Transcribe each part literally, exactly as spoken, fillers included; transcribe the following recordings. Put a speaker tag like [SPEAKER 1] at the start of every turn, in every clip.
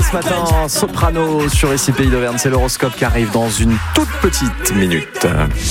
[SPEAKER 1] ce matin, soprano sur ici Pays d'Auvergne. C'est l'horoscope qui arrive dans une toute petite minute.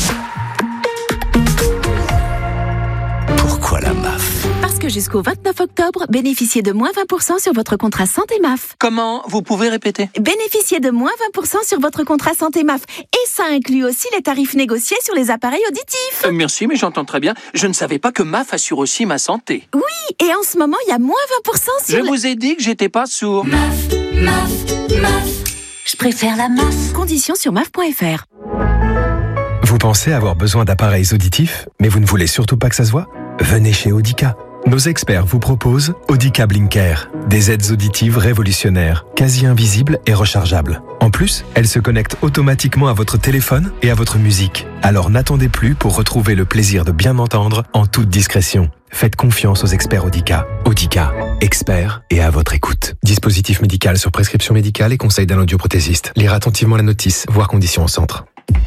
[SPEAKER 2] Pourquoi la M A F ?
[SPEAKER 3] Parce que jusqu'au vingt-neuf octobre, bénéficiez de moins vingt pour cent sur votre contrat santé M A F.
[SPEAKER 2] Comment ? Vous pouvez répéter ?
[SPEAKER 3] Bénéficiez de moins vingt pour cent sur votre contrat santé M A F. Et ça inclut aussi les tarifs négociés sur les appareils auditifs.
[SPEAKER 2] Euh, merci, mais j'entends très bien. Je ne savais pas que M A F assure aussi ma santé.
[SPEAKER 3] Oui, et en ce moment, il y a moins vingt pour cent sur...
[SPEAKER 2] Je
[SPEAKER 3] le...
[SPEAKER 2] vous ai dit que j'étais pas sourd.
[SPEAKER 4] M A F, M A F, M A F. Je préfère la M A F.
[SPEAKER 3] Conditions sur M A F point F R.
[SPEAKER 5] Vous pensez avoir besoin d'appareils auditifs, mais vous ne voulez surtout pas que ça se voit ? Venez chez Audica. Nos experts vous proposent Audica Blinker, des aides auditives révolutionnaires, quasi invisibles et rechargeables. En plus, elles se connectent automatiquement à votre téléphone et à votre musique. Alors n'attendez plus pour retrouver le plaisir de bien entendre en toute discrétion. Faites confiance aux experts Audica. Audica, experts et à votre écoute. Dispositif médical sur prescription médicale et conseil d'un audioprothésiste. Lire attentivement la notice, voir conditions au centre.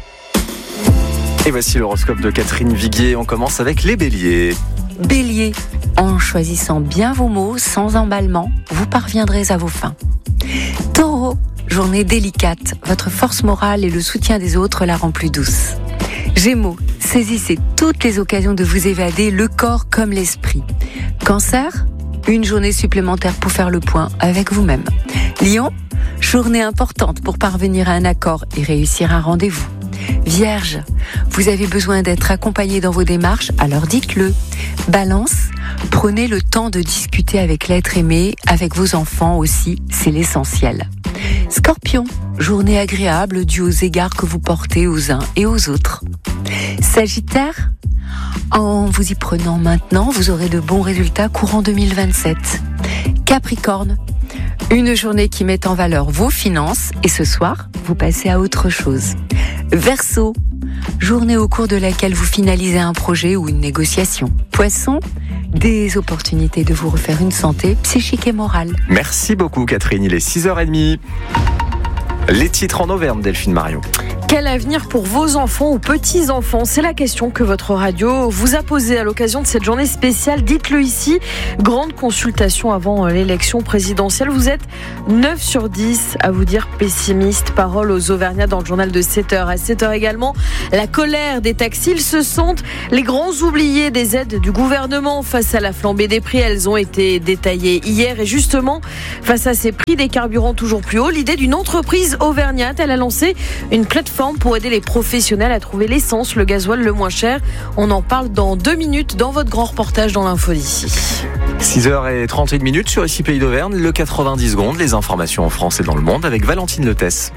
[SPEAKER 1] Et voici l'horoscope de Catherine Viguier. On commence avec les béliers.
[SPEAKER 6] Bélier, en choisissant bien vos mots, sans emballement, vous parviendrez à vos fins. Taureau, journée délicate, votre force morale et le soutien des autres la rend plus douce. Gémeaux, saisissez toutes les occasions de vous évader, le corps comme l'esprit. Cancer, une journée supplémentaire pour faire le point avec vous-même. Lion, journée importante pour parvenir à un accord et réussir un rendez-vous. Vierge, vous avez besoin d'être accompagné dans vos démarches, alors dites-le. Balance, prenez le temps de discuter avec l'être aimé, avec vos enfants aussi, c'est l'essentiel. Scorpion, journée agréable due aux égards que vous portez aux uns et aux autres. Sagittaire, en vous y prenant maintenant, vous aurez de bons résultats courant deux mille vingt-sept. Capricorne, une journée qui met en valeur vos finances et ce soir, vous passez à autre chose. Verseau, journée au cours de laquelle vous finalisez un projet ou une négociation. Poisson, des opportunités de vous refaire une santé psychique et morale.
[SPEAKER 1] Merci beaucoup Catherine, il est six heures trente. Les titres en Auvergne, Delphine Marion.
[SPEAKER 7] Quel avenir pour vos enfants ou petits-enfants ? C'est la question que votre radio vous a posée à l'occasion de cette journée spéciale. Dites-le ici, grande consultation avant l'élection présidentielle. Vous êtes neuf sur dix à vous dire pessimiste. Parole aux Auvergnats dans le journal de sept heures. À sept heures également, la colère des taxis. Ils se sentent les grands oubliés des aides du gouvernement face à la flambée des prix. Elles ont été détaillées hier. Et justement, face à ces prix des carburants toujours plus hauts, l'idée d'une entreprise auvergnate, elle a lancé une plateforme pour aider les professionnels à trouver l'essence, le gasoil le moins cher. On en parle dans deux minutes dans votre grand reportage dans l'info d'ici.
[SPEAKER 1] six heures trente minutes sur ici Pays d'Auvergne, le quatre-vingt-dix secondes, les informations en France et dans le monde avec Valentine Letès.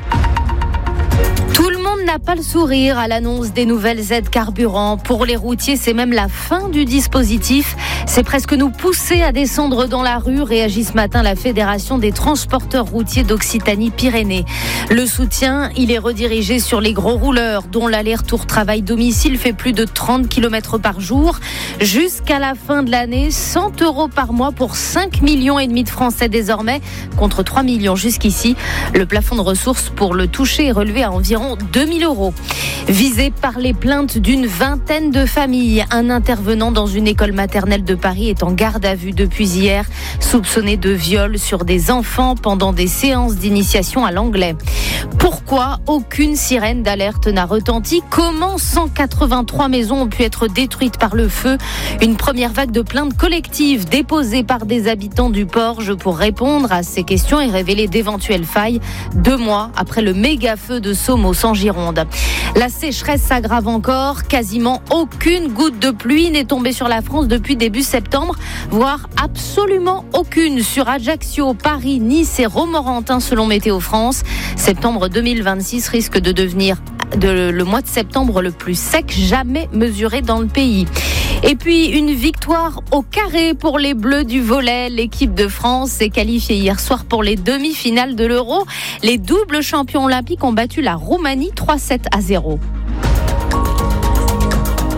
[SPEAKER 8] Tout le monde n'a pas le sourire à l'annonce des nouvelles aides carburant. Pour les routiers, c'est même la fin du dispositif. C'est presque nous pousser à descendre dans la rue, réagit ce matin la Fédération des transporteurs routiers d'Occitanie-Pyrénées. Le soutien, il est redirigé sur les gros rouleurs, dont l'aller-retour travail-domicile fait plus de trente kilomètres par jour. Jusqu'à la fin de l'année, cent euros par mois pour cinq millions et demi de Français désormais, contre trois millions jusqu'ici. Le plafond de ressources pour le toucher est relevé à environ deux mille euros. Visé par les plaintes d'une vingtaine de familles, un intervenant dans une école maternelle de Paris est en garde à vue depuis hier, soupçonné de viol sur des enfants pendant des séances d'initiation à l'anglais. Pourquoi aucune sirène d'alerte n'a retenti ? Comment cent quatre-vingt-trois maisons ont pu être détruites par le feu ? Une première vague de plaintes collectives déposées par des habitants du Porge pour répondre à ces questions et révéler d'éventuelles failles deux mois après le méga-feu de Somos en Gironde. La sécheresse s'aggrave encore. Quasiment aucune goutte de pluie n'est tombée sur la France depuis début septembre, voire absolument aucune sur Ajaccio, Paris, Nice et Romorantin selon Météo France. Septembre deux mille vingt-six risque de devenir de, le mois de septembre le plus sec jamais mesuré dans le pays. Et puis une victoire au carré pour les Bleus du volley. L'équipe de France s'est qualifiée hier soir pour les demi-finales de l'Euro. Les doubles champions olympiques ont battu la Roumanie trois sept à zéro.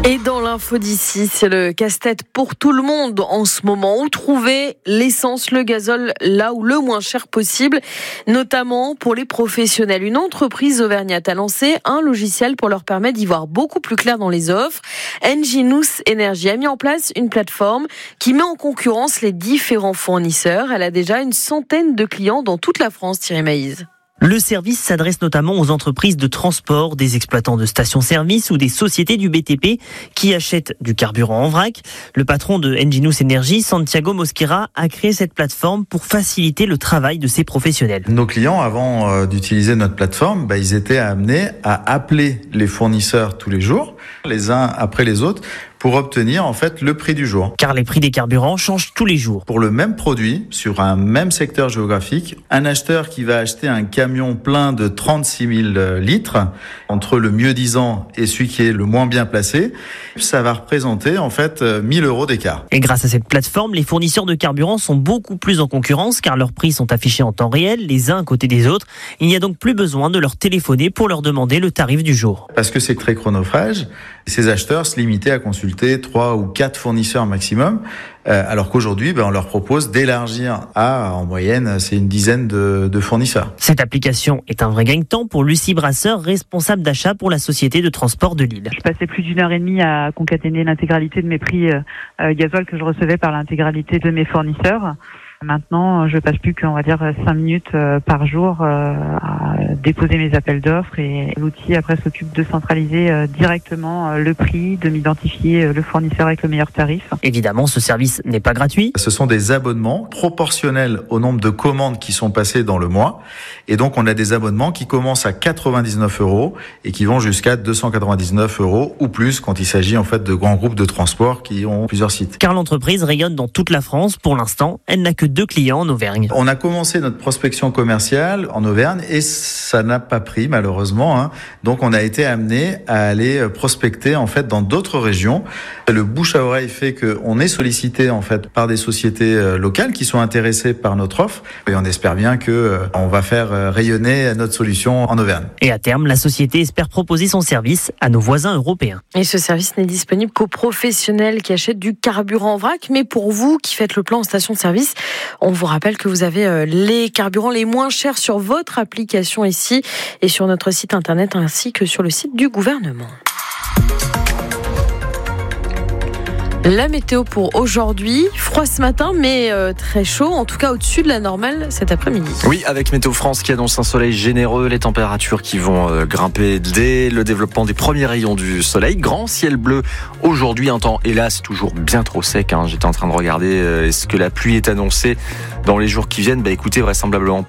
[SPEAKER 7] Et dans l'info d'ici, c'est le casse-tête pour tout le monde en ce moment. Où trouver l'essence, le gazole, là où le moins cher possible, notamment pour les professionnels. Une entreprise auvergnate a lancé un logiciel pour leur permettre d'y voir beaucoup plus clair dans les offres. Enginous Energy a mis en place une plateforme qui met en concurrence les différents fournisseurs. Elle a déjà une centaine de clients dans toute la France, Thierry Maïs.
[SPEAKER 9] Le service s'adresse notamment aux entreprises de transport, des exploitants de stations-service ou des sociétés du B T P qui achètent du carburant en vrac. Le patron de Enginous Energy, Santiago Mosquera, a créé cette plateforme pour faciliter le travail de ses professionnels.
[SPEAKER 10] Nos clients, avant euh, d'utiliser notre plateforme, bah, ils étaient amenés à appeler les fournisseurs tous les jours, les uns après les autres, pour obtenir en fait le prix du jour.
[SPEAKER 9] Car les prix des carburants changent tous les jours.
[SPEAKER 10] Pour le même produit, sur un même secteur géographique, un acheteur qui va acheter un camion plein de trente-six mille litres, entre le mieux disant et celui qui est le moins bien placé, ça va représenter en fait mille euros d'écart.
[SPEAKER 9] Et grâce à cette plateforme, les fournisseurs de carburant sont beaucoup plus en concurrence car leurs prix sont affichés en temps réel, les uns à côté des autres. Il n'y a donc plus besoin de leur téléphoner pour leur demander le tarif du jour.
[SPEAKER 10] Parce que c'est très chronophage, ces acheteurs se limitaient à consulter trois ou quatre fournisseurs maximum, euh, alors qu'aujourd'hui, ben, on leur propose d'élargir à, en moyenne, c'est une dizaine de, de fournisseurs.
[SPEAKER 9] Cette application est un vrai gagne-temps pour Lucie Brasseur, responsable d'achat pour la société de transport de Lille.
[SPEAKER 11] Je passais plus d'une heure et demie à concaténer l'intégralité de mes prix euh, gasoil que je recevais par l'intégralité de mes fournisseurs. Maintenant, je passe plus qu'on va dire cinq minutes par jour à déposer mes appels d'offres et l'outil après s'occupe de centraliser directement le prix, de m'identifier le fournisseur avec le meilleur tarif.
[SPEAKER 9] Évidemment, ce service n'est pas gratuit.
[SPEAKER 10] Ce sont des abonnements proportionnels au nombre de commandes qui sont passées dans le mois. Et donc, on a des abonnements qui commencent à quatre-vingt-dix-neuf euros et qui vont jusqu'à deux cent quatre-vingt-dix-neuf euros ou plus quand il s'agit en fait de grands groupes de transport qui ont plusieurs sites.
[SPEAKER 9] Car l'entreprise rayonne dans toute la France. Pour l'instant, elle n'a que deux clients en Auvergne.
[SPEAKER 10] On a commencé notre prospection commerciale en Auvergne et ça n'a pas pris malheureusement. Hein. Donc on a été amené à aller prospecter en fait dans d'autres régions. Le bouche à oreille fait qu'on est sollicité en fait par des sociétés locales qui sont intéressées par notre offre et on espère bien que on va faire rayonner notre solution en Auvergne.
[SPEAKER 9] Et à terme, la société espère proposer son service à nos voisins européens.
[SPEAKER 7] Et ce service n'est disponible qu'aux professionnels qui achètent du carburant en vrac, mais pour vous qui faites le plein en station-service, on vous rappelle que vous avez les carburants les moins chers sur votre application ici et sur notre site internet ainsi que sur le site du gouvernement. La météo pour aujourd'hui, froid ce matin mais euh, très chaud, en tout cas au-dessus de la normale cet après-midi.
[SPEAKER 1] Oui, avec Météo France qui annonce un soleil généreux, les températures qui vont euh, grimper dès le développement des premiers rayons du soleil. Grand ciel bleu aujourd'hui, un temps hélas toujours bien trop sec. Hein. J'étais en train de regarder, euh, est-ce que la pluie est annoncée dans les jours qui viennent ? Bah écoutez, vraisemblablement